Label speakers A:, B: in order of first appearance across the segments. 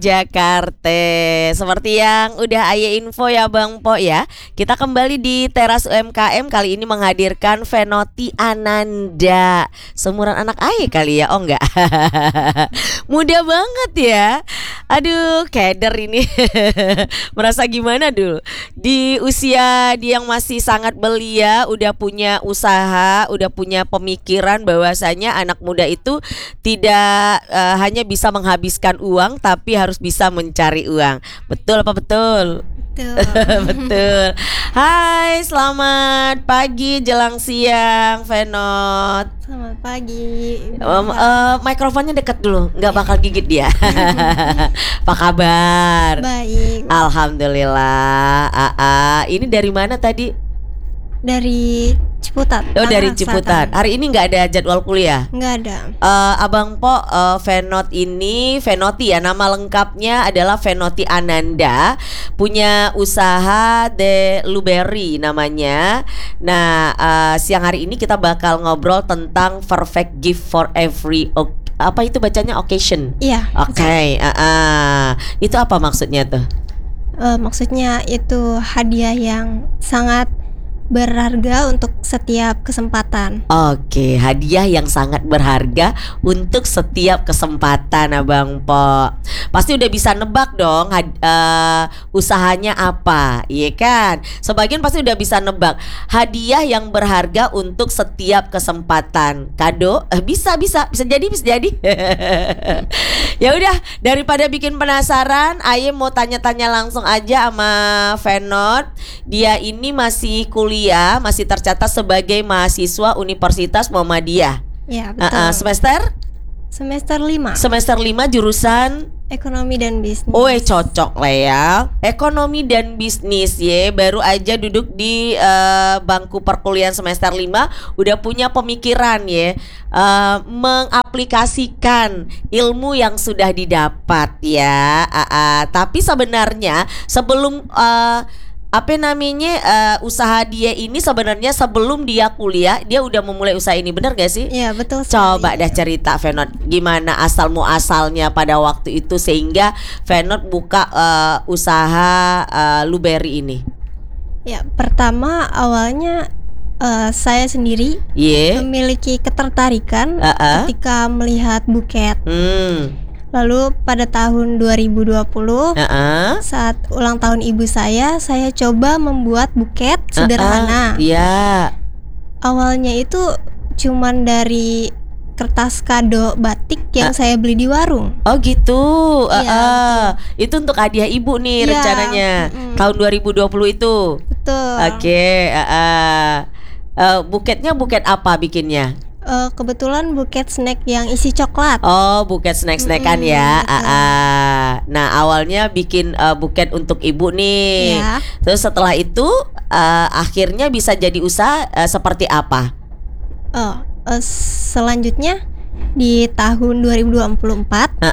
A: Jakarta. Seperti yang udah Aye info ya Bang Po ya. Kita kembali di teras UMKM kali ini menghadirkan Fenoti Ananda. Seumuran anak Aye kali ya? Oh enggak. Muda banget ya. Aduh, keder ini. Merasa gimana dulu? Di usia dia yang masih sangat belia, udah punya usaha, udah punya pemikiran bahwasanya anak muda itu tidak hanya bisa menghabiskan uang tapi harus bisa mencari uang. Betul apa betul?
B: Betul.
A: Betul. Hai, selamat pagi jelang siang, Fenot.
B: Selamat pagi.
A: Mikrofonnya dekat dulu, nggak bakal gigit dia. Apa kabar?
B: Baik.
A: Alhamdulillah. Ini dari mana tadi?
B: Dari Ciputat.
A: Oh, dari
B: Tangerang
A: Ciputat.
B: Selatan.
A: Hari ini nggak ada jadwal kuliah?
B: Nggak ada.
A: Abang Po, Fenoti ya, nama lengkapnya adalah Fenoti Ananda, punya usaha The Blueberry namanya. Nah, siang hari ini kita bakal ngobrol tentang perfect gift for every apa itu bacanya occasion?
B: Iya.
A: Oke. Itu apa maksudnya tuh?
B: Maksudnya itu hadiah yang sangat berharga untuk setiap kesempatan.
A: Oke, hadiah yang sangat berharga untuk setiap kesempatan Abang Po. Pasti udah bisa nebak dong usahanya apa, iya kan? Sebagian pasti udah bisa nebak hadiah yang berharga untuk setiap kesempatan. Kado, bisa jadi. Ya udah, daripada bikin penasaran, Aye mau tanya-tanya langsung aja sama Fenot. Dia ini masih kuliah, masih tercatat sebagai mahasiswa Universitas Muhammadiyah.
B: Ya, betul. Semester 5.
A: Semester 5 jurusan
B: Ekonomi dan bisnis.
A: cocok lah ya. Ekonomi dan bisnis ya. Baru aja duduk di bangku perkuliahan semester 5 udah punya pemikiran ya, mengaplikasikan ilmu yang sudah didapat ya. Tapi sebenarnya sebelum usaha dia ini sebenarnya sebelum dia kuliah dia udah memulai usaha ini, benar gak sih?
B: Iya, betul sekali.
A: Coba dah cerita Fenot, gimana asal muasalnya pada waktu itu sehingga Fenot buka usaha Blueberry ini.
B: Ya, pertama awalnya saya sendiri memiliki ketertarikan ketika melihat buket. Lalu pada tahun 2020 saat ulang tahun ibu saya coba membuat buket sederhana.
A: Iya.
B: Awalnya itu cuman dari kertas kado batik yang saya beli di warung.
A: Oh gitu.
B: Iya,
A: itu untuk hadiah ibu nih rencananya. Tahun 2020 itu.
B: Betul.
A: Oke. Buketnya buket apa bikinnya?
B: Kebetulan buket snack yang isi coklat.
A: Oh, buket snack-snackan ya. Nah, awalnya bikin buket untuk ibu nih.
B: Ya.
A: Terus setelah itu akhirnya bisa jadi usaha seperti apa?
B: Selanjutnya di tahun 2024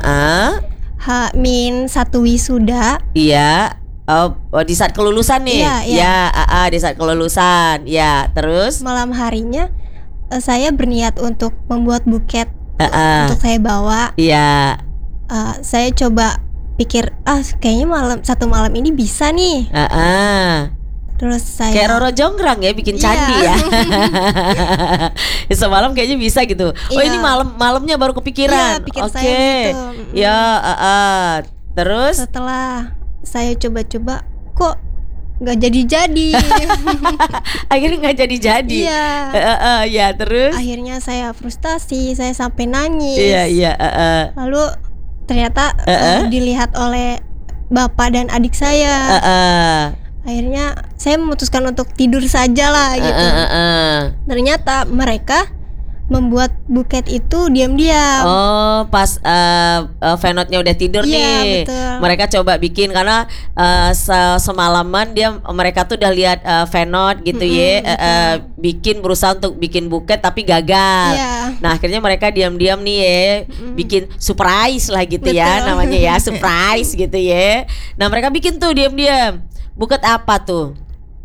B: H-1 wisuda.
A: Iya. Di saat kelulusan nih.
B: Iya.
A: Di saat kelulusan. Ya, terus
B: Malam harinya saya berniat untuk membuat buket untuk saya bawa.
A: Iya.
B: Saya coba pikir kayaknya satu malam ini bisa nih. Terus saya
A: kayak Roro Jonggrang ya bikin candi ya. Semalam kayaknya bisa gitu. Oh ini malamnya baru kepikiran.
B: Pikir saya gitu.
A: Ya. Terus
B: setelah saya coba-coba kok nggak jadi.
A: Akhirnya nggak jadi.
B: Iya.
A: Ya terus.
B: Akhirnya saya frustasi, saya sampai nangis.
A: Iya.
B: Lalu ternyata dilihat oleh bapak dan adik saya. Akhirnya saya memutuskan untuk tidur saja lah gitu. Ternyata mereka membuat buket itu diam-diam.
A: Oh, pas Fenotnya udah tidur nih.
B: Betul.
A: Mereka coba bikin karena semalaman mereka tuh udah lihat Fenot gitu bikin, berusaha untuk bikin buket tapi gagal. Nah, akhirnya mereka diam-diam nih bikin surprise lah gitu. Betul. Ya namanya ya, surprise gitu ya. Nah, mereka bikin tuh diam-diam. Buket apa tuh?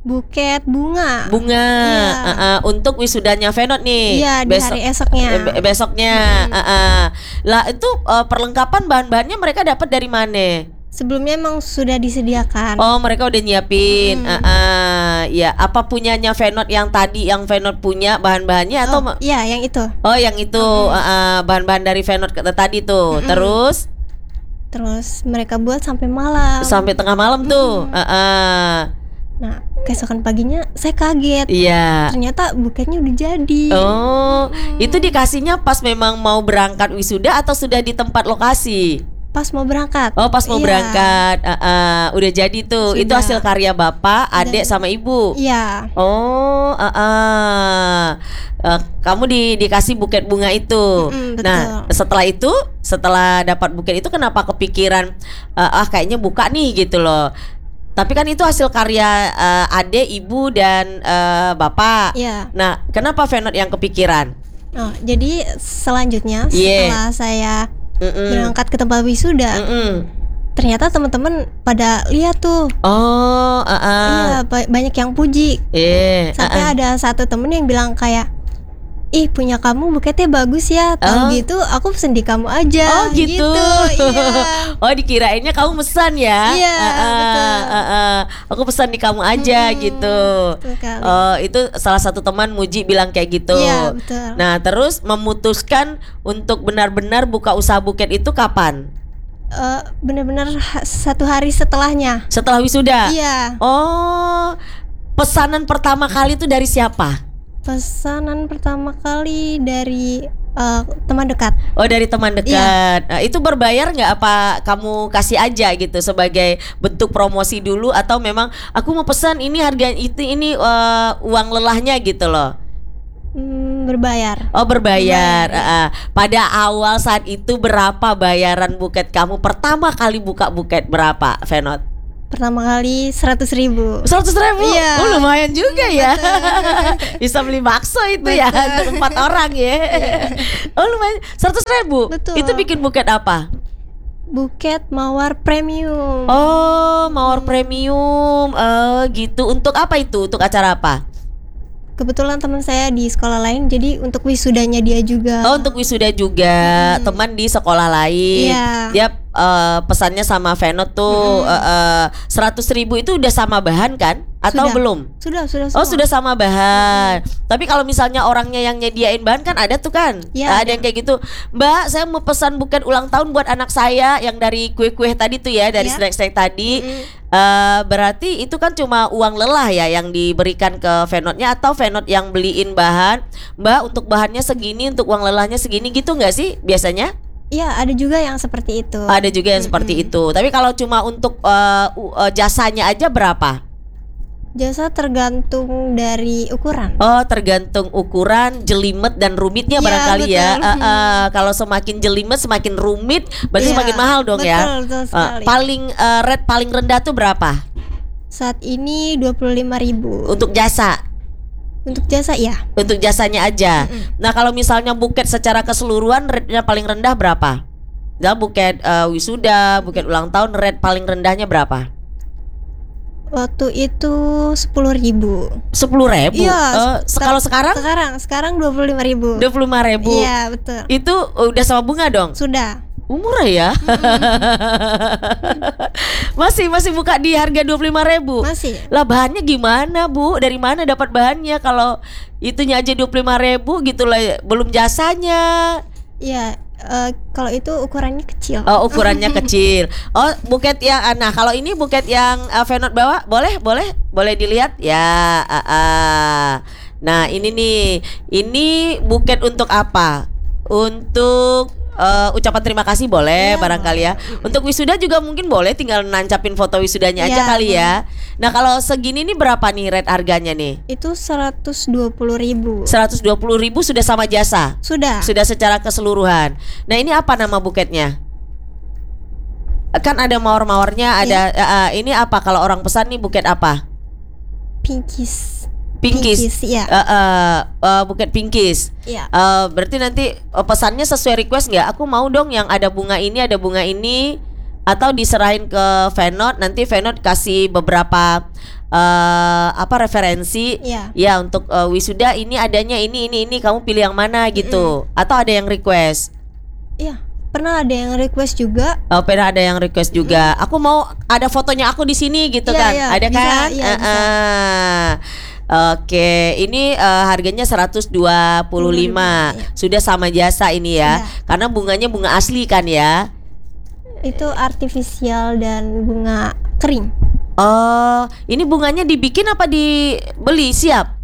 B: buket bunga.
A: Bunga. Untuk wisudanya Venot nih.
B: Iya, di hari esoknya.
A: Besoknya. Lah itu perlengkapan bahan-bahannya mereka dapat dari mana?
B: Sebelumnya emang sudah disediakan.
A: Oh, mereka udah nyiapin. Ya, apa punyanya Venot yang tadi yang Venot punya bahan-bahannya atau
B: iya, yang itu.
A: Oh, yang itu bahan-bahan dari Venot tadi tuh. Terus
B: mereka buat sampai malam.
A: Sampai tengah malam tuh.
B: Nah, keesokan paginya saya kaget.
A: Iya.
B: Ternyata buketnya udah jadi.
A: Oh, itu dikasihnya pas memang mau berangkat wisuda atau sudah di tempat lokasi?
B: Pas mau berangkat.
A: Oh, pas mau berangkat. Udah jadi tuh. Sudah. Itu hasil karya Bapak, adik sama Ibu.
B: Iya.
A: Oh, kamu dikasih buket bunga itu.
B: Betul.
A: Nah, setelah dapat buket itu kenapa kepikiran kayaknya buka nih gitu loh. Tapi kan itu hasil karya adik, ibu dan bapak.
B: Yeah.
A: Nah, kenapa Venot yang kepikiran?
B: Oh, jadi selanjutnya setelah saya berangkat ke tempat wisuda, ternyata teman-teman pada lihat tuh.
A: Oh,
B: iya, banyak yang puji. Sampai ada satu temen yang bilang kayak, ih, punya kamu buketnya bagus ya. Tahu gitu aku pesen di kamu aja.
A: Oh gitu.
B: Iya.
A: Oh, dikirainnya kamu pesan ya.
B: Iya, betul.
A: Aku pesan di kamu aja gitu.
B: Betul kali.
A: Oh, itu salah satu teman Muji bilang kayak gitu.
B: Iya, betul.
A: Nah, terus memutuskan untuk benar-benar buka usaha buket itu kapan?
B: Benar-benar 1 hari setelahnya.
A: Setelah wisuda?
B: Iya.
A: Oh, pesanan pertama kali itu dari siapa?
B: Pesanan pertama kali dari teman dekat.
A: Oh, dari teman dekat. Iya. Itu berbayar nggak, apa kamu kasih aja gitu sebagai bentuk promosi dulu, atau memang aku mau pesan ini harga ini uang lelahnya gitu loh?
B: Berbayar.
A: Oh, berbayar. Pada awal saat itu berapa bayaran buket kamu pertama kali buka buket, berapa, Venot?
B: Pertama kali 100.000.
A: 100.000?
B: Iya.
A: Oh, lumayan juga ya. Bisa beli bakso itu. Betul. Ya untuk 4 orang ya. Oh, lumayan. 100.000.
B: Betul.
A: Itu bikin buket apa?
B: Buket mawar premium.
A: Oh, mawar premium. Gitu. Untuk apa itu? Untuk acara apa?
B: Kebetulan teman saya di sekolah lain, jadi untuk wisudanya dia juga.
A: Oh, untuk wisuda juga. Teman di sekolah lain.
B: Iya.
A: Dia pesannya sama Venot tuh 100.000 itu udah sama bahan kan? Atau
B: sudah.
A: Belum?
B: Sudah
A: Oh, sudah sama bahan. Tapi kalau misalnya orangnya yang nyediain bahan kan ada tuh kan?
B: Ya,
A: ada yang kayak gitu. Mbak, saya mau pesan buket ulang tahun buat anak saya yang dari kue-kue tadi tuh ya, dari snack-snack tadi. Berarti itu kan cuma uang lelah ya yang diberikan ke Venotnya, atau Venot yang beliin bahan. Mbak, untuk bahannya segini, untuk uang lelahnya segini gitu nggak sih biasanya?
B: Iya, ada juga yang seperti itu.
A: Ada juga yang seperti itu. Tapi kalau cuma untuk jasanya aja berapa?
B: Jasa tergantung dari ukuran.
A: Oh, tergantung ukuran, jelimet dan rumitnya barangkali ya. Kalau semakin jelimet, semakin rumit, berarti semakin mahal dong.
B: Betul sekali.
A: Rate paling rendah tuh berapa?
B: Saat ini 25.000.
A: Untuk jasa?
B: Untuk jasa ya.
A: Untuk jasanya aja. Nah, kalau misalnya buket secara keseluruhan, rate-nya paling rendah berapa? Nah, buket wisuda, buket ulang tahun, rate paling rendahnya berapa?
B: Waktu itu 10.000.
A: 10.000?
B: Iya.
A: Kalau sekarang?
B: Sekarang 25.000.
A: 25.000.
B: Iya, betul.
A: Itu udah sama bunga dong?
B: Sudah.
A: Murah ya? Masih buka di harga 25.000?
B: Masih.
A: Lah, bahannya gimana, Bu? Dari mana dapat bahannya kalau itunya aja 25.000 gitu lah, belum jasanya?
B: Iya. Kalau itu ukurannya kecil.
A: Oh, ukurannya kecil. Oh, buket yang nah kalau ini buket yang Venot bawa, boleh dilihat ya. Nah, ini nih, ini buket untuk apa? Untuk ucapan terima kasih boleh, barangkali ya. Untuk wisuda juga mungkin boleh, tinggal nancapin foto wisudanya aja kali ya. Nah, kalau segini nih berapa nih rate harganya nih?
B: Itu 120.000.
A: 120.000 sudah sama jasa?
B: Sudah
A: secara keseluruhan. Nah, ini apa nama buketnya? Kan ada mawar-mawarnya, ada ini apa kalau orang pesan nih, buket apa?
B: Pinkies.
A: Ya. Buket pinkies.
B: Ya.
A: Berarti nanti pesannya sesuai request nggak? Aku mau dong yang ada bunga ini, ada bunga ini. Atau diserahin ke Venot, nanti Venot kasih beberapa referensi ya untuk wisuda ini adanya ini kamu pilih yang mana gitu. Atau ada yang request?
B: Iya, pernah ada yang request juga.
A: Oh, pernah ada yang request juga. Aku mau ada fotonya aku di sini gitu kan. Ada
B: bisa,
A: kan?
B: Bisa.
A: Oke, ini harganya 125. Sudah sama jasa ini ya. Karena bunganya bunga asli kan ya.
B: Itu artifisial dan bunga kering.
A: Oh, ini bunganya dibikin apa dibeli siap?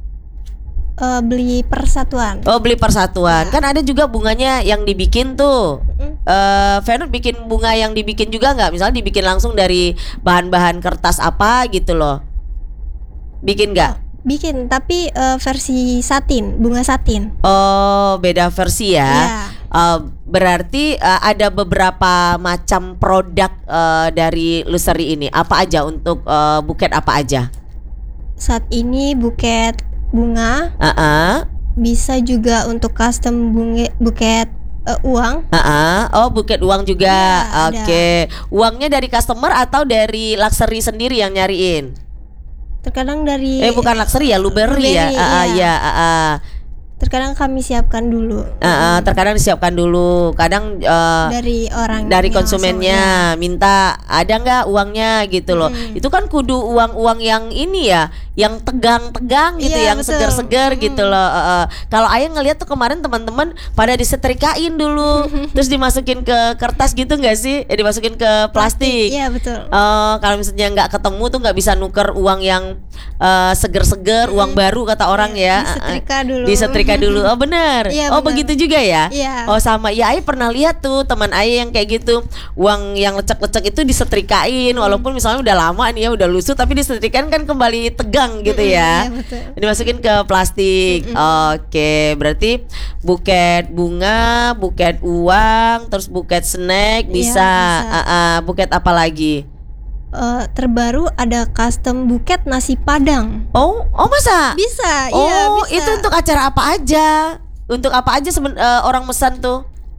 B: Beli persatuan.
A: Oh, beli persatuan. Kan ada juga bunganya yang dibikin tuh. Venot bikin bunga yang dibikin juga nggak? Misalnya dibikin langsung dari bahan-bahan kertas apa gitu loh. Bikin nggak?
B: Bikin, tapi versi satin, bunga satin.
A: Oh, beda versi ya. Berarti ada beberapa macam produk dari Luxury ini. Apa aja untuk buket apa aja?
B: Saat ini buket bunga. Bisa juga untuk custom buket uang.
A: Oh, buket uang juga. Oke.
B: Ada.
A: Uangnya dari customer atau dari Luxury sendiri yang nyariin?
B: Terkadang dari
A: bukan Luxury ya, Lubery ya.
B: Terkadang kami siapkan dulu.
A: Terkadang disiapkan dulu. Kadang
B: dari orang,
A: dari konsumennya minta ada nggak uangnya gitu loh. Itu kan kudu uang yang ini ya, yang tegang-tegang gitu, yang segar-segar gitu loh. Kalau Ayah ngeliat tuh kemarin teman-teman pada disetrikain dulu, terus dimasukin ke kertas gitu nggak sih? Dimasukin ke plastik.
B: Iya betul.
A: Kalau misalnya nggak ketemu tuh nggak bisa nuker uang yang seger-seger, uang baru kata orang ya.
B: Disetrika dulu.
A: Disetrika dulu. Oh benar.
B: Benar.
A: Begitu juga ya. Oh sama ya, Ayah pernah lihat tuh teman Ayah yang kayak gitu, uang yang lecek-lecek itu disetrikain, walaupun misalnya udah lama nih ya, udah lusuh, tapi disetrikain kan kembali tegang gitu ya. Dimasukin ke plastik. Oke, berarti buket bunga, buket uang, terus buket snack bisa. Buket apa lagi?
B: Terbaru ada custom buket nasi padang.
A: Oh masa?
B: Bisa.
A: Oh,
B: bisa.
A: itu untuk acara apa aja? Untuk apa aja orang mesan tuh?